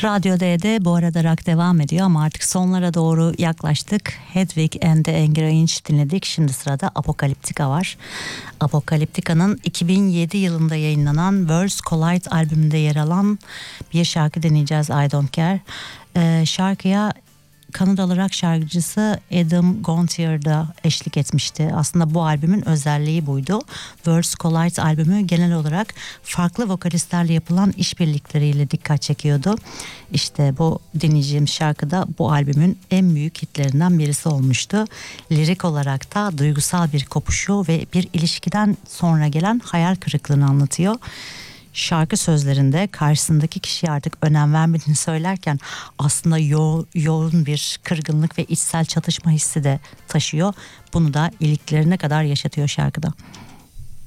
Radyo D'de bu arada rock devam ediyor ama artık sonlara doğru yaklaştık. Hedwig and the Angry Inch dinledik. Şimdi sırada Apocalyptica var. Apocalyptica'nın 2007 yılında yayınlanan Worlds Collide albümünde yer alan bir şarkı dinleyeceğiz, I Don't Care. Şarkıya Kanadalı rock şarkıcısı Adam Gontier da eşlik etmişti. Aslında bu albümün özelliği buydu. Worlds Collide albümü genel olarak farklı vokalistlerle yapılan işbirlikleriyle dikkat çekiyordu. İşte bu dinleyeceğim şarkı da bu albümün en büyük hitlerinden birisi olmuştu. Lirik olarak da duygusal bir kopuşu ve bir ilişkiden sonra gelen hayal kırıklığını anlatıyor. Şarkı sözlerinde karşısındaki kişiye artık önem vermediğini söylerken aslında yoğun bir kırgınlık ve içsel çatışma hissi de taşıyor. Bunu da iliklerine kadar yaşatıyor şarkıda.